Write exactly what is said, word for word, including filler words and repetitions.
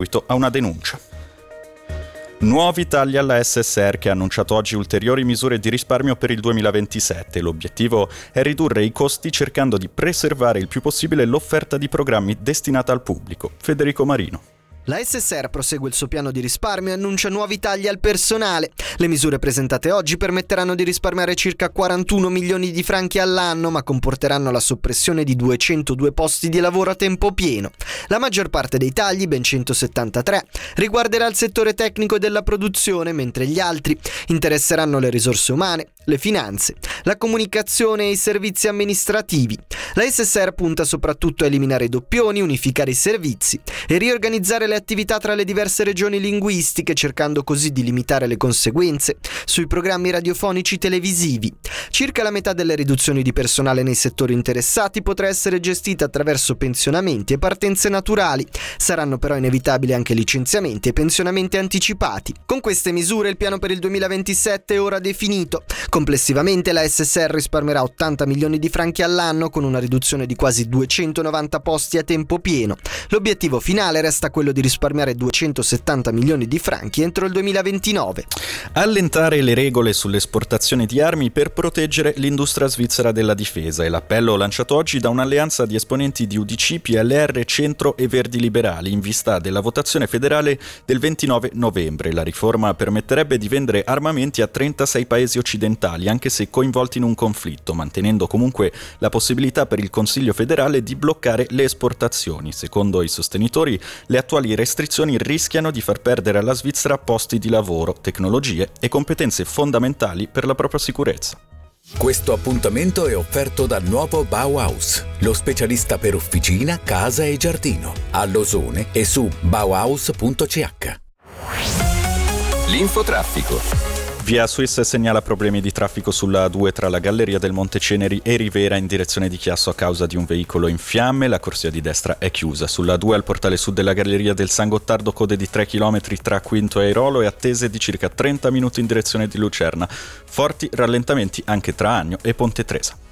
seguito a una denuncia. Nuovi tagli alla S S R che ha annunciato oggi ulteriori misure di risparmio per il duemilaventisette. L'obiettivo è ridurre i costi cercando di preservare il più possibile l'offerta di programmi destinata al pubblico. Federico Marino. La S S R prosegue il suo piano di risparmio e annuncia nuovi tagli al personale. Le misure presentate oggi permetteranno di risparmiare circa quarantuno milioni di franchi all'anno, ma comporteranno la soppressione di duecentodue posti di lavoro a tempo pieno. La maggior parte dei tagli, ben centosettantatré, riguarderà il settore tecnico e della produzione, mentre gli altri interesseranno le risorse umane, le finanze, la comunicazione e i servizi amministrativi. La S S R punta soprattutto a eliminare i doppioni, unificare i servizi e riorganizzare le attività tra le diverse regioni linguistiche, cercando così di limitare le conseguenze sui programmi radiofonici televisivi. Circa la metà delle riduzioni di personale nei settori interessati potrà essere gestita attraverso pensionamenti e partenze naturali. Saranno però inevitabili anche licenziamenti e pensionamenti anticipati. Con queste misure il piano per il duemilaventisette è ora definito. Complessivamente la S S R risparmierà ottanta milioni di franchi all'anno con una riduzione di quasi duecentonovanta posti a tempo pieno. L'obiettivo finale resta quello di risparmiare duecentosettanta milioni di franchi entro il duemilaventinove. Allentare le regole sulle esportazioni di armi per proteggere l'industria svizzera della difesa è l'appello lanciato oggi da un'alleanza di esponenti di U D C, P L R, Centro e Verdi Liberali in vista della votazione federale del ventinove novembre. La riforma permetterebbe di vendere armamenti a trentasei paesi occidentali, anche se coinvolti in un conflitto, mantenendo comunque la possibilità per il Consiglio federale di bloccare le esportazioni. Secondo i sostenitori, le attuali restrizioni rischiano di far perdere alla Svizzera posti di lavoro, tecnologie e competenze fondamentali per la propria sicurezza. Questo appuntamento è offerto dal nuovo Bauhaus, lo specialista per officina, casa e giardino, a Losone e su bauhaus punto c h. L'infotraffico. Via Swiss segnala problemi di traffico sulla A due tra la Galleria del Monte Ceneri e Rivera in direzione di Chiasso a causa di un veicolo in fiamme. La corsia di destra è chiusa. Sulla A due al portale sud della Galleria del San Gottardo code di tre chilometri tra Quinto e Airolo e attese di circa trenta minuti in direzione di Lucerna. Forti rallentamenti anche tra Agno e Ponte Tresa.